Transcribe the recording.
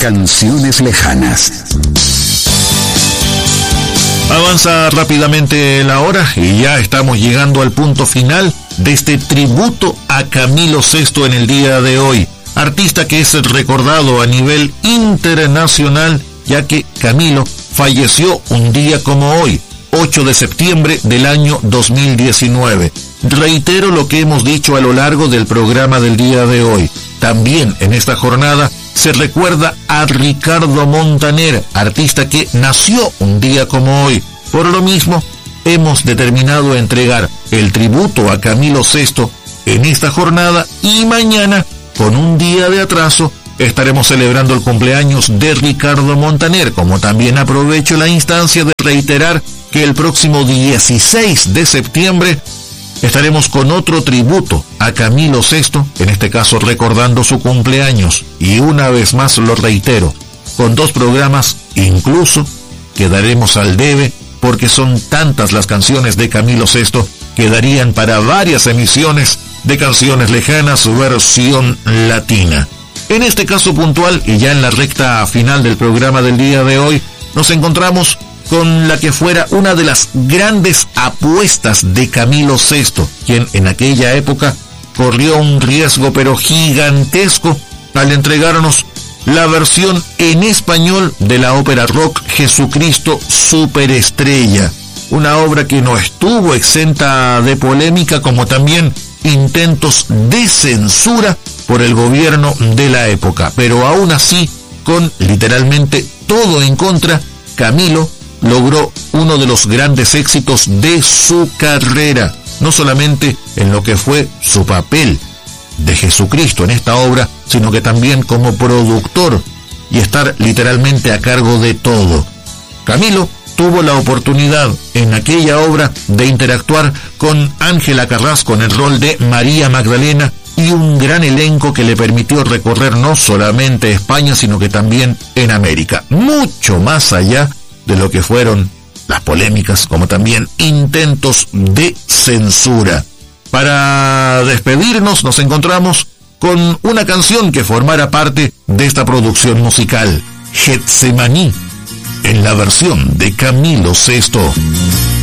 Canciones lejanas. Avanza rápidamente la hora y ya estamos llegando al punto final de este tributo a Camilo VI en el día de hoy. Artista que es recordado a nivel internacional, ya que Camilo falleció un día como hoy, 8 de septiembre del año 2019. Reitero lo que hemos dicho a lo largo del programa del día de hoy. También en esta jornada se recuerda a Ricardo Montaner, artista que nació un día como hoy. Por lo mismo, hemos determinado entregar el tributo a Camilo VI en esta jornada y mañana, con un día de atraso, estaremos celebrando el cumpleaños de Ricardo Montaner, como también aprovecho la instancia de reiterar que el próximo 16 de septiembre estaremos con otro tributo a Camilo VI, en este caso recordando su cumpleaños. Y una vez más lo reitero, con 2 programas incluso quedaremos al debe, porque son tantas las canciones de Camilo VI que darían para varias emisiones de Canciones Lejanas versión latina. En este caso puntual, y ya en la recta final del programa del día de hoy, nos encontramos con la que fuera una de las grandes apuestas de Camilo VI, quien en aquella época corrió un riesgo pero gigantesco al entregarnos la versión en español de la ópera rock Jesucristo Superestrella, una obra que no estuvo exenta de polémica, como también intentos de censura por el gobierno de la época, pero aún así, con literalmente todo en contra, Camilo logró uno de los grandes éxitos de su carrera, no solamente en lo que fue su papel de Jesucristo en esta obra, sino que también como productor y estar literalmente a cargo de todo. Camilo tuvo la oportunidad en aquella obra de interactuar con Ángela Carrasco en el rol de María Magdalena y un gran elenco que le permitió recorrer no solamente España, sino que también en América, mucho más allá de lo que fueron las polémicas, como también intentos de censura. Para despedirnos nos encontramos con una canción que formara parte de esta producción musical, Getsemaní, en la versión de Camilo VI.